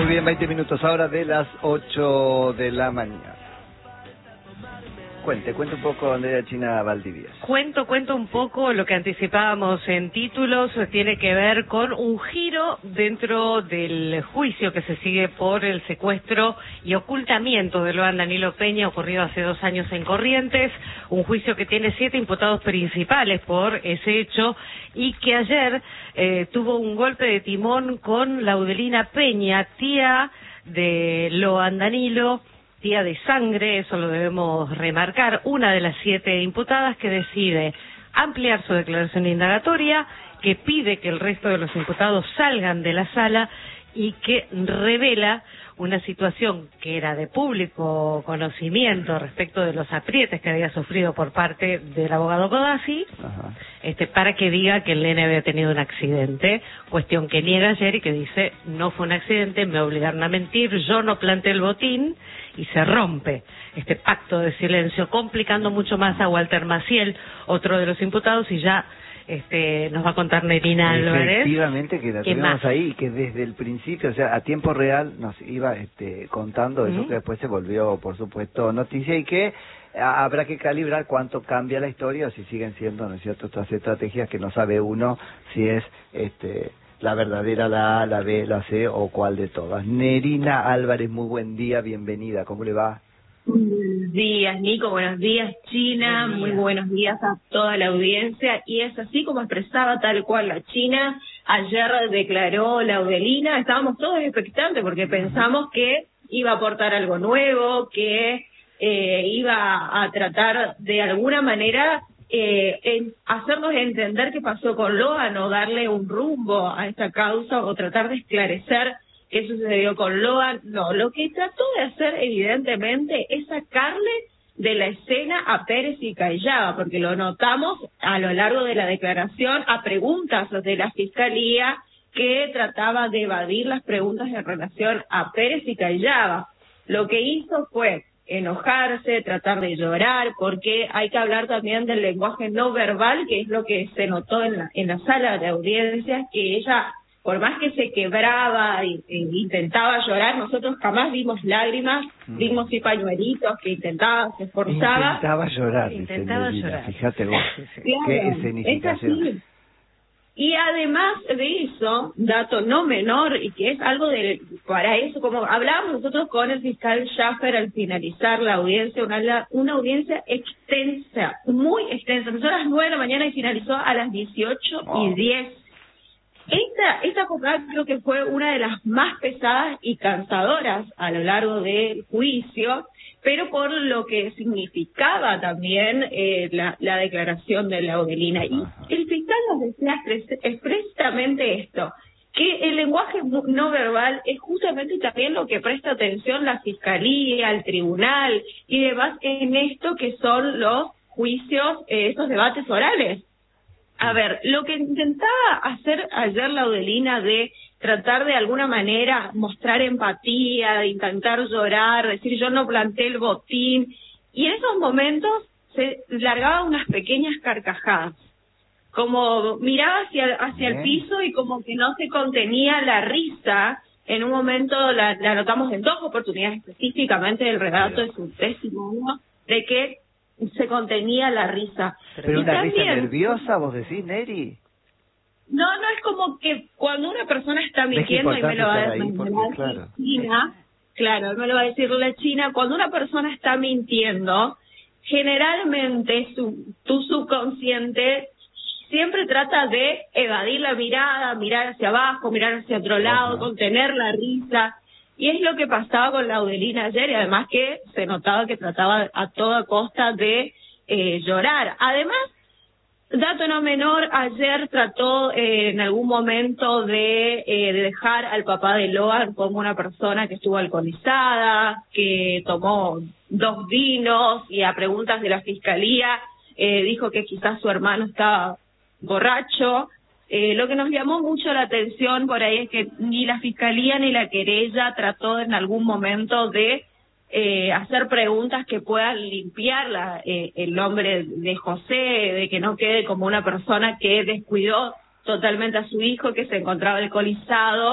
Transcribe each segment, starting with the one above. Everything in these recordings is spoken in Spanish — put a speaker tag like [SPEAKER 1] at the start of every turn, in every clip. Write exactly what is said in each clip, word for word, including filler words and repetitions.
[SPEAKER 1] Muy bien, veinte minutos ahora de las ocho de la mañana. Cuente, cuente un poco, Andrea China Valdivieso.
[SPEAKER 2] Cuento, cuento un poco lo que anticipábamos en títulos, tiene que ver con un giro dentro del juicio que se sigue por el secuestro y ocultamiento de Loan Danilo Peña, ocurrido hace dos años en Corrientes, un juicio que tiene siete imputados principales por ese hecho y que ayer eh, tuvo un golpe de timón con Laudelina Peña, tía de Loan Danilo, tía de sangre, eso lo debemos remarcar, una de las siete imputadas que decide ampliar su declaración indagatoria, que pide que el resto de los imputados salgan de la sala y que revela una situación que era de público conocimiento respecto de los aprietes que había sufrido por parte del abogado Codazzi, este, para que diga que el nene había tenido un accidente, cuestión que niega ayer y que dice, no fue un accidente, me obligaron a mentir, yo no planté el botín, y se rompe este pacto de silencio, complicando mucho más a Walter Maciel, otro de los imputados, y ya este nos va a contar Nerina Álvarez.
[SPEAKER 1] Efectivamente, que la tenemos ahí, que desde el principio, o sea, a tiempo real nos iba este, contando eso, uh-huh. que después se volvió, por supuesto, noticia, y que a, habrá que calibrar cuánto cambia la historia, o si siguen siendo, ¿no es cierto?, estas estrategias que no sabe uno si es este la verdadera, la A, la B, la C o cuál de todas. Nerina Álvarez, muy buen día, bienvenida, ¿cómo le va?
[SPEAKER 3] Buenos días, Nico, buenos días, China, buen día. Muy buenos días a toda la audiencia, y es así como expresaba tal cual la China, ayer declaró Laudelina, estábamos todos expectantes porque pensamos que iba a aportar algo nuevo, que eh, iba a tratar de alguna manera Eh, en hacernos entender qué pasó con Loan, o darle un rumbo a esta causa, o tratar de esclarecer qué sucedió con Loan. No, lo que trató de hacer evidentemente es sacarle de la escena a Pérez y Callava, porque lo notamos a lo largo de la declaración, a preguntas de la Fiscalía, que trataba de evadir las preguntas en relación a Pérez y Callava. Lo que hizo fue enojarse, tratar de llorar, porque hay que hablar también del lenguaje no verbal, que es lo que se notó en la, en la sala de audiencias, que ella, por más que se quebraba e, e intentaba llorar, nosotros jamás vimos lágrimas, mm. vimos sí pañuelitos, que intentaba, se esforzaba.
[SPEAKER 1] Intentaba llorar,
[SPEAKER 2] intentaba
[SPEAKER 1] dice
[SPEAKER 2] llorar.
[SPEAKER 1] Fíjate vos,
[SPEAKER 3] claro,
[SPEAKER 1] qué escenificación.
[SPEAKER 3] Y además de eso, dato no menor, y que es algo de, para eso, como hablábamos nosotros con el fiscal Schaffer al finalizar la audiencia, una, una audiencia extensa, muy extensa, empezó a las nueve de la mañana y finalizó a las dieciocho y diez. Esta, esta jornada creo que fue una de las más pesadas y cansadoras a lo largo del juicio, pero por lo que significaba también eh, la, la declaración de Laudelina. Y el fiscal nos decía expresamente esto, que el lenguaje no verbal es justamente también lo que presta atención la Fiscalía, el Tribunal y demás en esto que son los juicios, eh, estos debates orales. A ver, lo que intentaba hacer ayer Laudelina de tratar de alguna manera mostrar empatía, de intentar llorar, decir yo no planté el botín, y en esos momentos se largaba unas pequeñas carcajadas, como miraba hacia, hacia el piso y como que no se contenía la risa. En un momento la, la notamos en dos oportunidades específicamente del relato de su testimonio, de que se contenía la risa.
[SPEAKER 1] Pero y una también, risa nerviosa, vos decís, Neri.
[SPEAKER 3] No, no es como que cuando una persona está mintiendo, y me lo va a decir la China, claro, me lo va a decir la China, cuando una persona está mintiendo, generalmente su, tu subconsciente siempre trata de evadir la mirada, mirar hacia abajo, mirar hacia otro lado, uh-huh. contener la risa. Y es lo que pasaba con Laudelina ayer, y además que se notaba que trataba a toda costa de eh, llorar. Además, dato no menor, ayer trató eh, en algún momento de, eh, de dejar al papá de Loan como una persona que estuvo alcoholizada, que tomó dos vinos, y a preguntas de la Fiscalía eh, dijo que quizás su hermano estaba borracho. Eh, lo que nos llamó mucho la atención por ahí es que ni la Fiscalía ni la querella trató en algún momento de eh, hacer preguntas que puedan limpiar la, eh, el nombre de José, de que no quede como una persona que descuidó totalmente a su hijo, que se encontraba alcoholizado,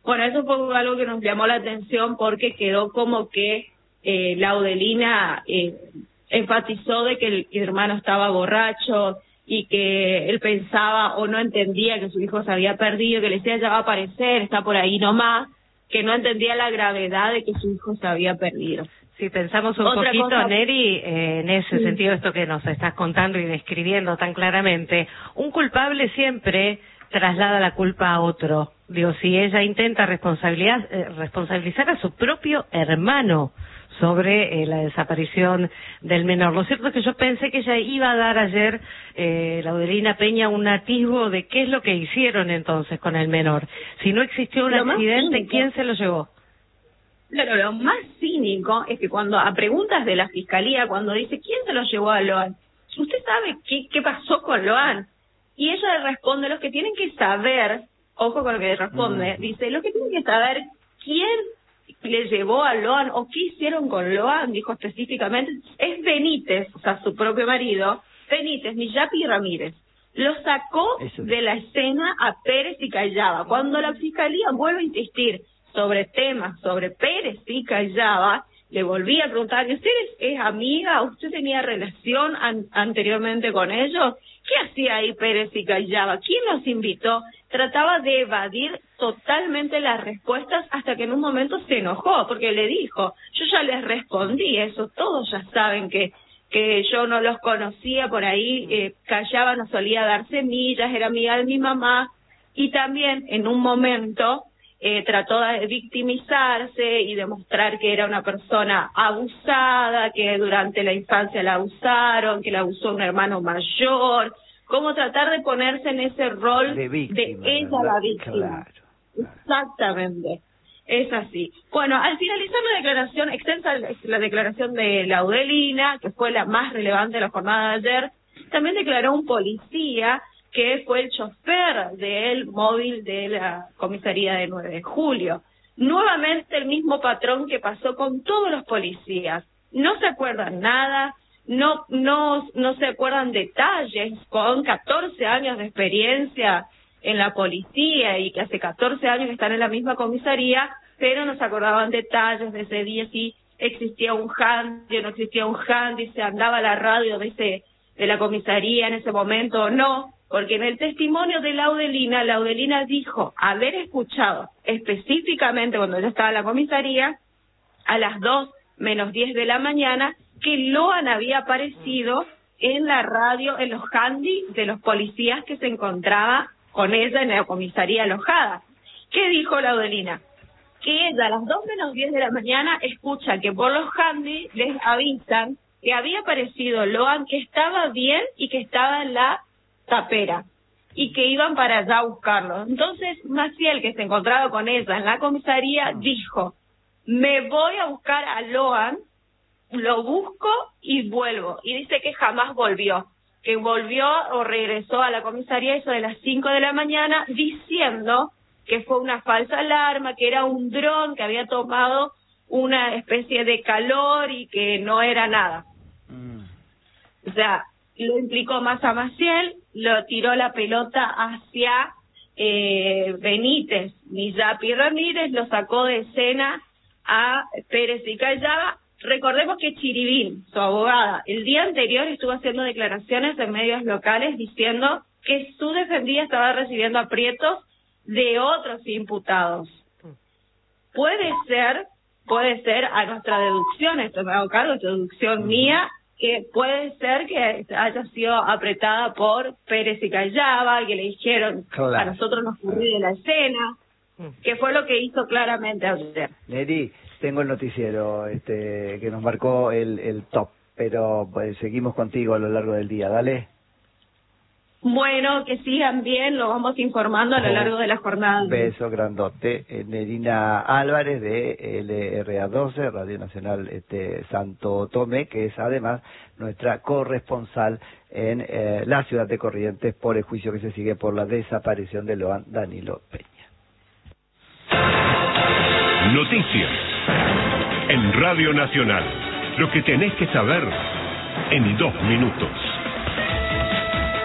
[SPEAKER 3] Bueno, eso fue algo que nos llamó la atención porque quedó como que eh, Laudelina eh, enfatizó de que el hermano estaba borracho y que él pensaba o no entendía que su hijo se había perdido, que le decía ya va a aparecer, está por ahí nomás, que no entendía la gravedad de que su hijo se había perdido.
[SPEAKER 2] Si pensamos un
[SPEAKER 3] Otra
[SPEAKER 2] poquito,
[SPEAKER 3] cosa...
[SPEAKER 2] Neri, eh, en ese
[SPEAKER 3] sí.
[SPEAKER 2] sentido, esto que nos estás contando y describiendo tan claramente, un culpable siempre traslada la culpa a otro. Digo, si ella intenta responsabilidad, eh, responsabilizar a su propio hermano sobre eh, la desaparición del menor. Lo cierto es que yo pensé que ella iba a dar ayer, eh, Laudelina Peña, un atisbo de qué es lo que hicieron entonces con el menor. Si no existió un
[SPEAKER 3] Lo
[SPEAKER 2] accidente, ¿quién se lo llevó?
[SPEAKER 3] Claro, lo más cínico es que cuando a preguntas de la fiscalía, cuando dice ¿quién se lo llevó a Loan? ¿Usted sabe qué, qué pasó con Loan? Y ella le responde, los que tienen que saber, ojo con lo que le responde, mm. dice, los que tienen que saber quién le llevó a Loan o qué hicieron con Loan, dijo específicamente, es Benítez, o sea, su propio marido, Benítez, Miyapi Ramírez. Lo sacó Eso. de la escena a Pérez y Callaba. Cuando la fiscalía vuelve a insistir sobre temas, sobre Pérez y Callaba, le volví a preguntar, ¿usted es amiga? ¿Usted tenía relación an anteriormente con ellos? ¿Qué hacía ahí Pérez y Callaba? ¿Quién los invitó? Trataba de evadir totalmente las respuestas hasta que en un momento se enojó, porque le dijo, yo ya les respondí eso, todos ya saben que que yo no los conocía por ahí, eh, Callaba no solía dar semillas, era amiga de mi mamá, y también en un momento eh, trató de victimizarse y demostrar que era una persona abusada, que durante la infancia la abusaron, que la abusó un hermano mayor, como tratar de ponerse en ese rol de, víctima, de ella ¿verdad? La víctima. Claro, claro. Exactamente. Es así. Bueno, al finalizar la declaración, extensa la declaración de Laudelina, que fue la más relevante de la jornada de ayer, también declaró un policía que fue el chofer del móvil de la comisaría de nueve de julio. Nuevamente el mismo patrón que pasó con todos los policías. No se acuerdan nada, no, no, no se acuerdan detalles, con catorce años de experiencia en la policía y que hace catorce años que están en la misma comisaría, pero no se acordaban detalles de ese día, si existía un handy o no existía un handy, si andaba la radio de ese de la comisaría en ese momento o no, porque en el testimonio de Laudelina, Laudelina dijo haber escuchado específicamente cuando ella estaba en la comisaría, a las dos menos diez de la mañana, que Loan había aparecido en la radio, en los handy de los policías que se encontraba con ella en la comisaría alojada. ¿Qué dijo Laudelina? Que ella a las dos menos diez de la mañana escucha que por los handy les avisan que había aparecido Loan, que estaba bien y que estaba en la tapera y que iban para allá a buscarlo. Entonces Maciel, que se encontraba con ella en la comisaría, dijo, me voy a buscar a Loan, lo busco y vuelvo. Y dice que jamás volvió, que volvió o regresó a la comisaría eso de las cinco de la mañana diciendo que fue una falsa alarma, que era un dron que había tomado una especie de calor y que no era nada. Mm. O sea, lo implicó más a Maciel, lo tiró la pelota hacia eh, Benítez, Miyapi Ramírez, lo sacó de escena a Pérez y Callaba. Recordemos que Chiribín, su abogada, el día anterior estuvo haciendo declaraciones en medios locales diciendo que su defendida estaba recibiendo aprietos de otros imputados. Puede ser, puede ser a nuestra deducción, esto me hago cargo, esto es deducción mía, que puede ser que haya sido apretada por Pérez y Callaba, que le dijeron, claro, a nosotros nos ocurrió de la escena, que fue lo que hizo claramente ayer.
[SPEAKER 1] Neri, tengo el noticiero este que nos marcó el, el top, pero pues, seguimos contigo a lo largo del día, dale.
[SPEAKER 3] Bueno, que sigan bien, lo vamos informando a lo largo de la jornada.
[SPEAKER 1] Beso grandote. Eh, Nerina Álvarez de L R A doce, Radio Nacional este, Santo Tomé, que es además nuestra corresponsal en eh, la ciudad de Corrientes por el juicio que se sigue por la desaparición de Loan Danilo Peña.
[SPEAKER 4] Noticias en Radio Nacional. Lo que tenés que saber en dos minutos.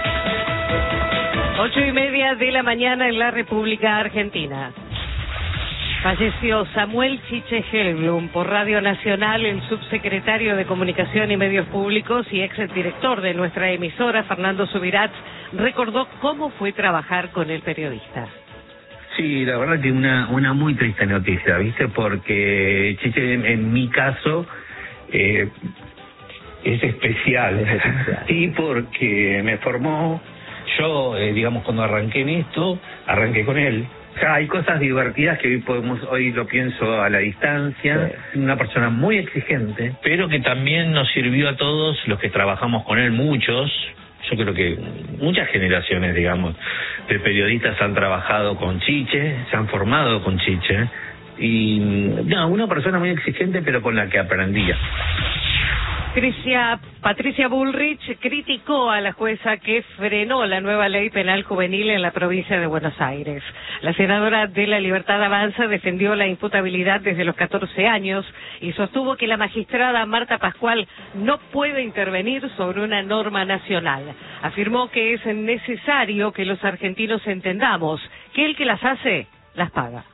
[SPEAKER 2] Ocho y media de la mañana en la República Argentina. Falleció Samuel Chiche Helblum. Por Radio Nacional, el subsecretario de Comunicación y Medios Públicos y exdirector de nuestra emisora, Fernando Subirats, recordó cómo fue trabajar con el periodista.
[SPEAKER 5] Sí, la verdad que una una muy triste noticia, ¿viste? Porque Chiche, en, en mi caso, eh, es especial. Sí, porque me formó, yo, eh, digamos, cuando arranqué en esto, arranqué con él. O sea, hay cosas divertidas que hoy podemos, hoy lo pienso a la distancia. Sí. Una persona muy exigente, pero que también nos sirvió a todos los que trabajamos con él, muchos. Yo creo que muchas generaciones, digamos, de periodistas han trabajado con Chiche, se han formado con Chiche. Y no, una persona muy exigente, pero con la que aprendía.
[SPEAKER 2] Patricia, Patricia Bullrich criticó a la jueza que frenó la nueva ley penal juvenil en la provincia de Buenos Aires. La senadora de La Libertad Avanza defendió la imputabilidad desde los catorce años y sostuvo que la magistrada Marta Pascual no puede intervenir sobre una norma nacional. Afirmó que es necesario que los argentinos entendamos que el que las hace, las paga.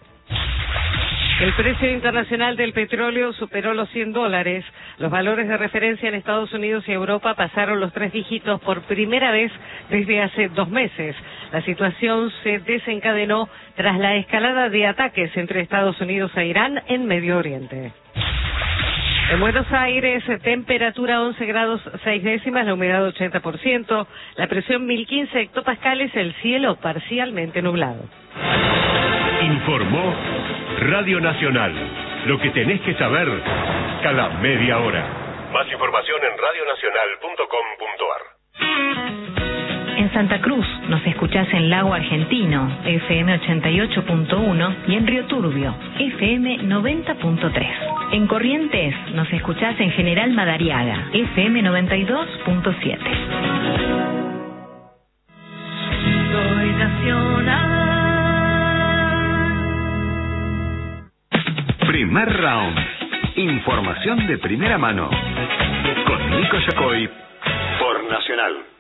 [SPEAKER 2] El precio internacional del petróleo superó los cien dólares. Los valores de referencia en Estados Unidos y Europa pasaron los tres dígitos por primera vez desde hace dos meses. La situación se desencadenó tras la escalada de ataques entre Estados Unidos e Irán en Medio Oriente. En Buenos Aires, temperatura once grados seis décimas, la humedad ochenta por ciento, la presión mil quince hectopascales, el cielo parcialmente nublado.
[SPEAKER 4] Informó Radio Nacional. Lo que tenés que saber cada media hora. Más información en radio nacional punto com punto ar.
[SPEAKER 6] En Santa Cruz nos escuchás en Lago Argentino, F M ochenta y ocho punto uno, y en Río Turbio, F M noventa punto tres. En Corrientes nos escuchás en General Madariaga, F M noventa y dos punto siete.
[SPEAKER 2] Soy nacional.
[SPEAKER 7] Primer round. Información de primera mano. Con Nico Yacoy por Nacional.